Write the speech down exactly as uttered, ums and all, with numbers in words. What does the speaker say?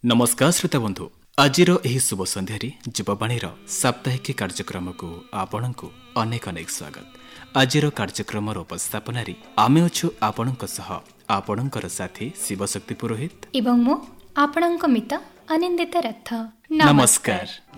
नमस्कार श्रोता बंधु आज शुभ संध्यार जीववाणी साप्ताहिक कार्यक्रम को आपण को अनेक अनेक स्वागत। आज कार्यक्रम उपस्थापन आमे अच्छु आपणक सह आपणकर साथी शिवशक्ति पुरोहित एवं मो आपणक मित्र अनिंदिता रथ। नमस्कार।